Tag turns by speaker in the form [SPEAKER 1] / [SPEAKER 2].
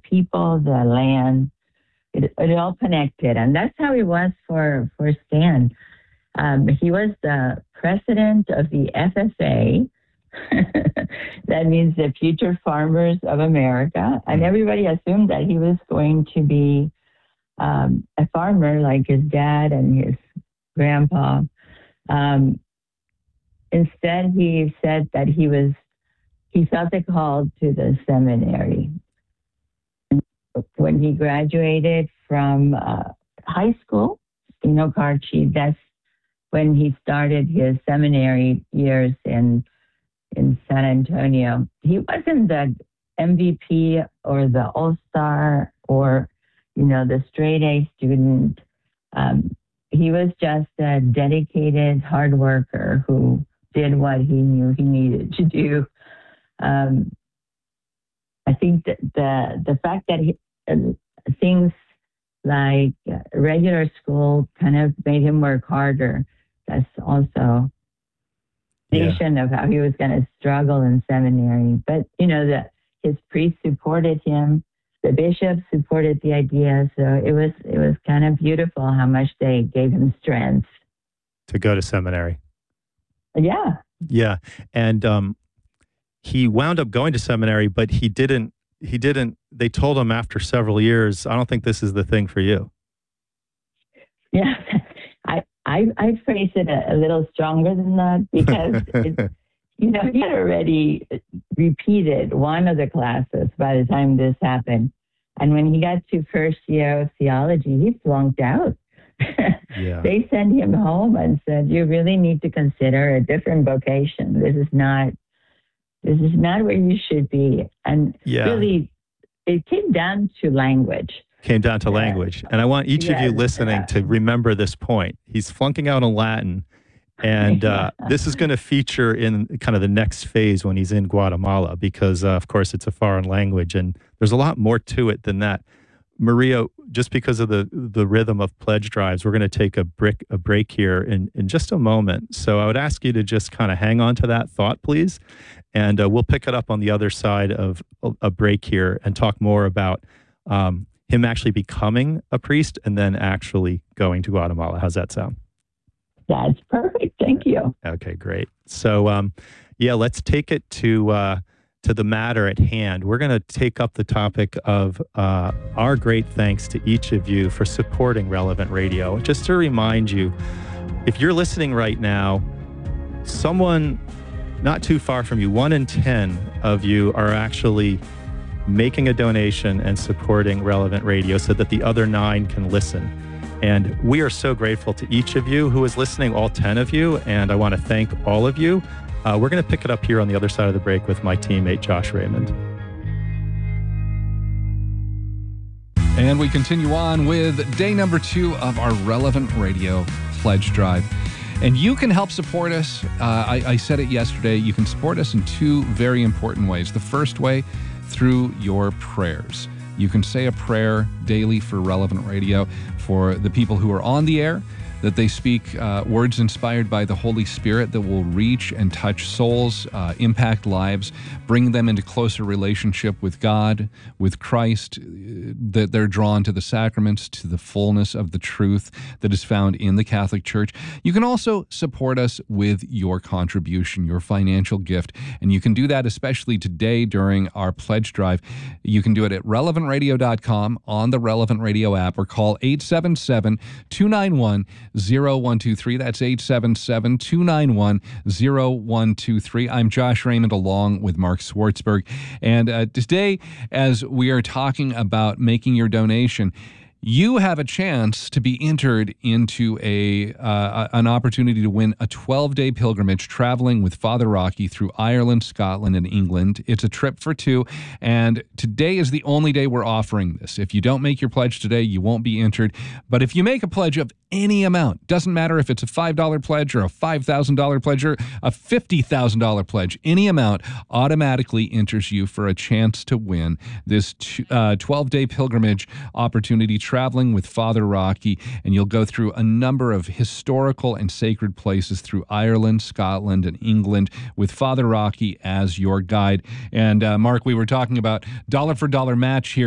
[SPEAKER 1] people, the land, it all connected. And that's how it was for Stan. He was the president of the FFA. That means the Future Farmers of America. And everybody assumed that he was going to be a farmer like his dad and his grandpa. Instead, he said that he felt a call to the seminary. When he graduated from high school, Carchi, that's when he started his seminary years in San Antonio. He wasn't the MVP or the all-star or, the straight-A student. He was just a dedicated hard worker who did what he knew he needed to do. I think that the fact that things like regular school kind of made him work harder, that's also nation of how he was going to struggle in seminary. But, his priest supported him. The bishop supported the idea. So it was kind of beautiful how much they gave him strength
[SPEAKER 2] to go to seminary.
[SPEAKER 1] Yeah.
[SPEAKER 2] Yeah. And he wound up going to seminary, but he didn't, they told him after several years, I don't think this is the thing for you.
[SPEAKER 1] Yeah. I phrase it a little stronger than that because, he had already repeated one of the classes by the time this happened. And when he got to first year of theology, he flunked out. Yeah. They sent him home and said, you really need to consider a different vocation. This is not where you should be. And really, it came down to language.
[SPEAKER 2] And I want each of you listening to remember this point. He's flunking out in Latin. And this is going to feature in kind of the next phase when he's in Guatemala because, of course, it's a foreign language. And there's a lot more to it than that. Maria, just because of the rhythm of pledge drives, we're going to take a break here in just a moment. So I would ask you to just kind of hang on to that thought, please. And we'll pick it up on the other side of a break here and talk more about him actually becoming a priest and then actually going to Guatemala. How's that sound?
[SPEAKER 1] That's perfect. Thank you.
[SPEAKER 2] Okay, great. So, let's take it to the matter at hand. We're going to take up the topic of our great thanks to each of you for supporting Relevant Radio. Just to remind you, if you're listening right now, someone not too far from you, 1 in 10 of you are actually making a donation and supporting Relevant Radio so that the other 9 can listen. And we are so grateful to each of you who is listening, all 10 of you, and I want to thank all of you. We're going to pick it up here on the other side of the break with my teammate, Josh Raymond.
[SPEAKER 3] And we continue on with day number 2 of our Relevant Radio Pledge Drive. And you can help support us. I said it yesterday. You can support us in 2 very important ways. The first way, through your prayers. You can say a prayer daily for Relevant Radio for the people who are on the air, that they speak words inspired by the Holy Spirit that will reach and touch souls, impact lives, bring them into closer relationship with God, with Christ, that they're drawn to the sacraments, to the fullness of the truth that is found in the Catholic Church. You can also support us with your contribution, your financial gift, and you can do that especially today during our pledge drive. You can do it at relevantradio.com, on the Relevant Radio app, or call 877-291-0123. That's 877-291-0123. I'm Josh Raymond along with Mark Swartzberg. And today, as we are talking about making your donation, you have a chance to be entered into an opportunity to win a 12-day pilgrimage traveling with Father Rocky through Ireland, Scotland, and England. It's a trip for 2, and today is the only day we're offering this. If you don't make your pledge today, you won't be entered. But if you make a pledge of any amount, doesn't matter if it's a $5 pledge or a $5,000 pledge or a $50,000 pledge, any amount automatically enters you for a chance to win this 12-day pilgrimage opportunity traveling with Father Rocky, and you'll go through a number of historical and sacred places through Ireland, Scotland, and England with Father Rocky as your guide. And Mark, we were talking about dollar for dollar match here.